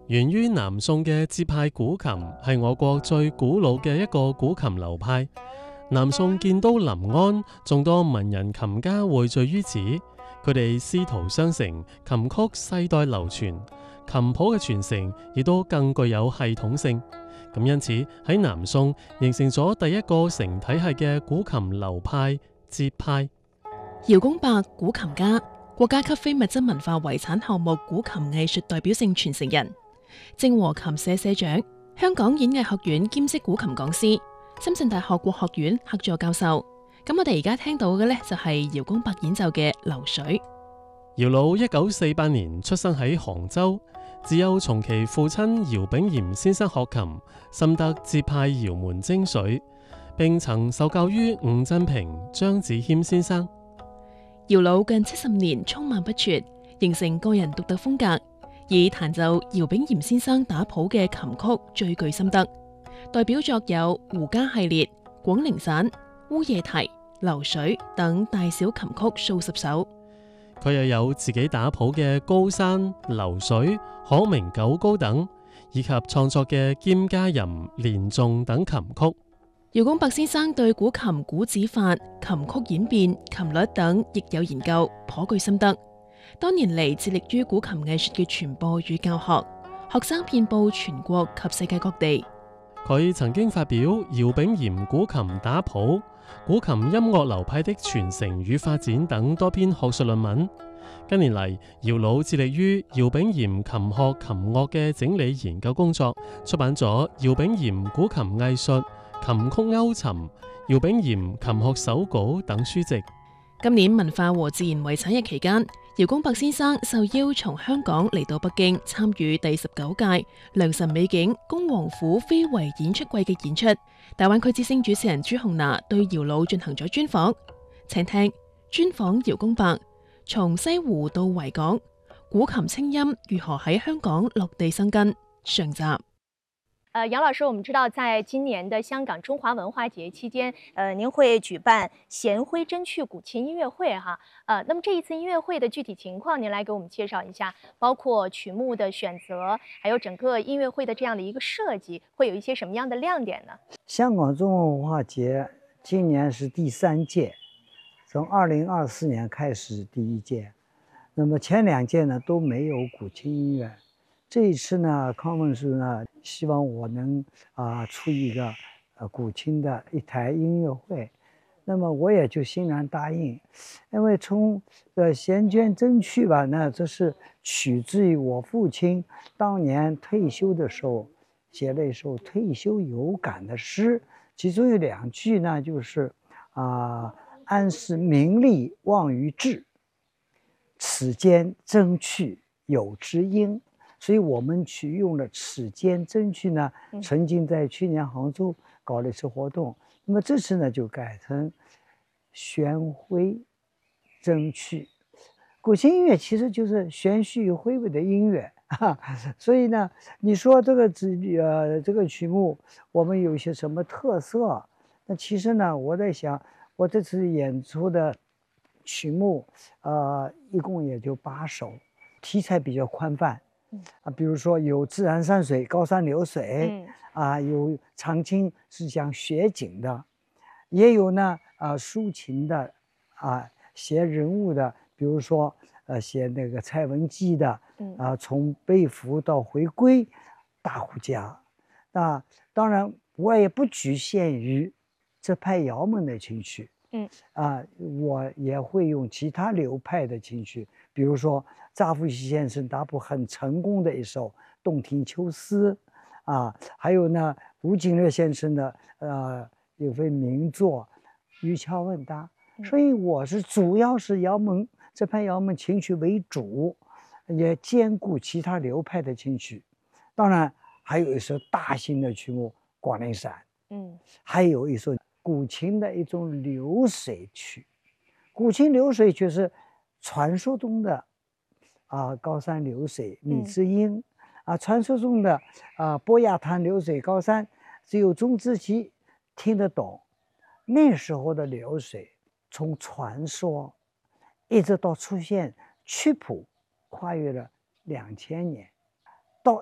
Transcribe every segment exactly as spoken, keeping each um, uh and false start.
源於南宋嘅節派古琴係我國最古老嘅一個古琴流派。南宋建都臨安，眾多文人琴家匯聚於此，佢哋師徒相承，琴曲世代流傳，琴譜嘅傳承亦都更具有系統性。咁因此喺南宋形成咗第一個成體系嘅古琴流派節派。 姚公伯，古琴家，國家級非物質文化遺產項目古琴藝術代表性傳承人，正和琴社社長，香港演藝學院兼職古琴講師，深圳大學國學院客座教授。咁我哋而家聽到嘅呢，就係姚公伯演奏嘅流水。 姚老一九四八年出生喺杭州，自幼從其父親姚炳炎先生學琴，深得節派姚門精髓，並曾受教於伍振平、張子謙先生。 姚老近七十年聰孟不輟，形成個人獨特風格，以彈奏姚炳炎先生打譜嘅琴曲最具心得。代表作有胡笳系列、廣陵散、烏夜啼、流水等大小琴曲數十首。 佢又有自己打譜嘅高山、流水、可明九高等，以及創作嘅兼嘉吟、連頌等琴曲。 姚公伯先生對古琴古指法、琴曲演變、琴律等亦有研究，頗具心得。多年嚟致力於古琴藝術嘅傳播與教學，學生遍佈全國及世界各地。 佢曾經發表《姚炳炎古琴打譜》、古琴音樂流派的傳承與發展等多篇學術論文。近年嚟，姚老致力於姚炳炎琴學琴樂嘅整理研究工作，出版咗《姚炳炎古琴藝術》、琴曲勾尋、姚炳炎琴學手稿等書籍。 今年文化和自然遺產日期間，姚公伯先生受邀從香港嚟到北京參與第十九屆良辰美景恭王府非遺演出季嘅演出。大灣區之聲主持人朱紅娜對姚老進行咗專訪，請聽專訪姚公伯，從西湖到維港，古琴清音如何喺香港落地生根。上集。 呃，姚老師，我們知道在今年的香港中華文化節期間，呃，您會舉辦弦徽真趣古琴音樂會哈，呃，那麼這一次音樂會的具體情況，您來給我們介紹一下，包括曲目的選擇，還有整個音樂會的這樣的一個設計，會有一些什麼樣的亮點呢？ 香港中華文化節今年是第三屆，從二零二四年開始第一屆，那麼前兩屆呢都沒有古琴音樂。這一次呢，康文署呢希望我能啊、呃、出一個呃古琴的一台音樂會，那麼我也就欣然答應，因為從呃弦卷真趣吧，那這是取自於我父親當年退休的時候寫了一首退休有感的詩，其中有兩句呢，就是啊、呃、安是名利忘於志，此間真趣有知音。所以我們取用了此間真趣呢，曾經在去年杭州搞了一次活動，那麼這次呢就改成弦徽真趣。古琴音樂其實就是玄虛恢巍的音樂，哈，所以呢，你說這個呃這個曲目我們有些什麼特色？那其實呢，我在想，我這次演出的曲目，呃，一共也就八首，題材比較寬泛。啊，比如說有自然山水、高山流水，嗯、啊，有長青是講雪景的，也有呢啊抒情的，啊寫人物的，比如說呃寫那個蔡文姬的，啊從被俘到回歸，大戶家，啊當然我也不局限於這派窯門的琴曲，嗯啊我也會用其他流派的琴曲，比如說查復熙先生打譜很成功的一首《洞庭秋思》，啊，還有呢吳景略先生的呃有份名作《漁樵問答》，所以我是主要是窯門這派窯門琴曲為主，也兼顧其他流派的琴曲。當然還有一首大型的曲目《廣陵散》，嗯，還有一首古琴的一種流水曲，古琴流水曲是傳說中的。啊，高山流水米之音，嗯、啊，傳說中的啊，伯牙灘流水高山，只有鍾之奇聽得懂。那時候的流水，從傳說一直到出現曲譜，跨越了兩千年。到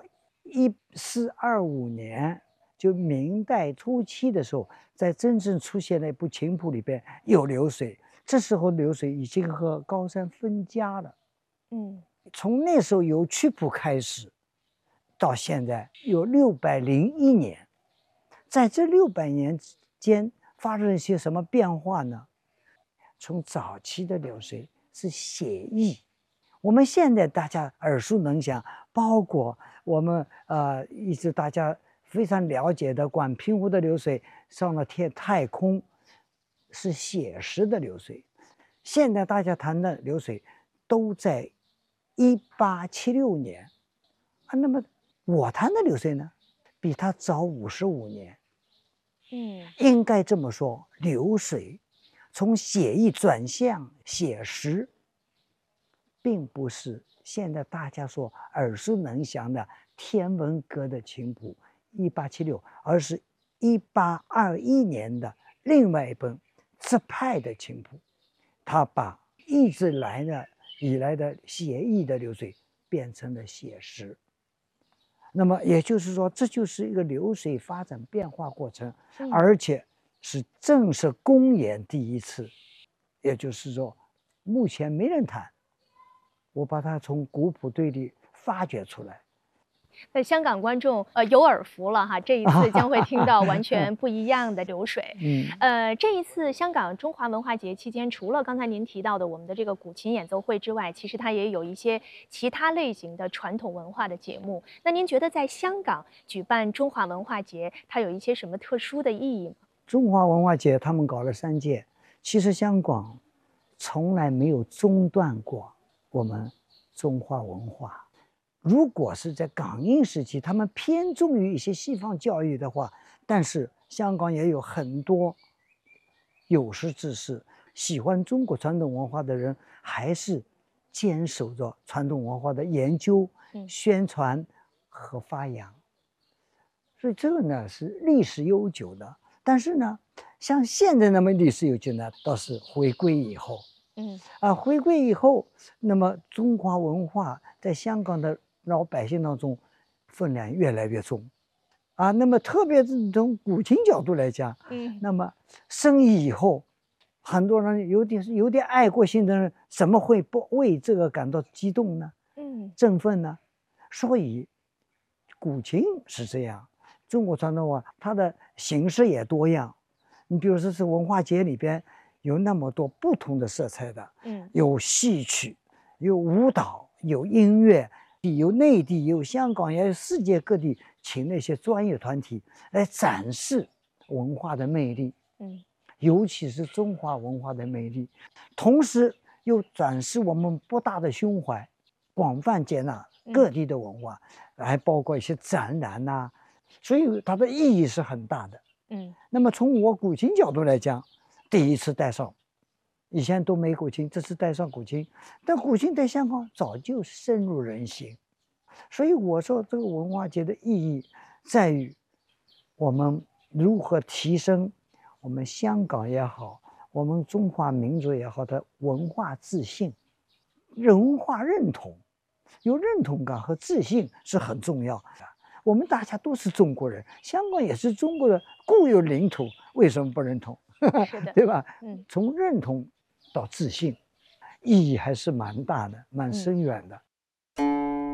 一四二五年，就明代初期的时候，在真正出现了一部琴谱里边有流水，这时候流水已经和高山分家了。 嗯， 从那时候由曲谱开始，到现在有六百零一年，在这六百年间发生了一些什么变化呢？从早期的流水是写意，我们现在大家耳熟能详，包括我们呃一直大家非常了解的管平湖的流水上了天太空，是写实的流水。现在大家谈的流水都在一八七六年啊，那么我谈的流水呢，比他早五十五年。 嗯， 应该这么说，流水从写意转向写实，并不是现在大家所耳熟能详的天文阁的琴谱一八七六，而是一八二一年的另外一本直派的琴谱，他把一直来的以来的写意的流水变成了写实。那么也就是说，这就是一个流水发展变化过程， 嗯而且是正式公演第一次。也就是说，目前没人弹，我把它从古谱堆里发掘出来。 那香港观众呃有耳福了哈，这一次将会听到完全不一样的流水。 嗯， 呃，这一次香港中华文化节期间，除了刚才您提到的我们的这个古琴演奏会之外，其实它也有一些其他类型的传统文化的节目。那您觉得在香港举办中华文化节，它有一些什么特殊的意义吗？ 中华文化节他们搞了三届，其实香港从来没有中断过我们中华文化。如果是在港英时期，他们偏重于一些西方教育的话，但是香港也有很多有识之士，喜欢中国传统文化的人，还是坚守着传统文化的研究、宣传和发扬。所以这个呢是历史悠久的。但是呢，像现在那么历史悠久呢，倒是回归以后。 嗯啊，回归以后，那么中华文化在香港的老百姓当中分量越来越重，啊，那么特别是从古琴角度来讲， 嗯那么生意以后，很多人有点有点爱国心的人，怎么会不为这个感到激动呢？ 嗯振奋呢？所以，古琴是这样，中国传统文化它的形式也多样。你比如说是文化节里边有那么多不同的色彩的， 嗯有戏曲，有舞蹈，有音乐，有内地，有香港，也有世界各地请那些专业团体来展示文化的魅力， 嗯尤其是中华文化的魅力，同时又展示我们博大的胸怀，广泛接纳各地的文化，还包括一些展览呐、啊，所以它的意义是很大的。 嗯那么从我古琴角度来讲，第一次带上，以前都没古琴，这次带上古琴，但古琴在香港早就深入人心，所以我说这个文化节的意义在于我们如何提升我们香港也好，我们中华民族也好的文化自信、文化认同，有认同感和自信是很重要的。我们大家都是中国人，香港也是中国的固有领土，为什么不认同？ 是的， 对吧？ 嗯从认同到自信，意义还是蛮大的，蛮深远的。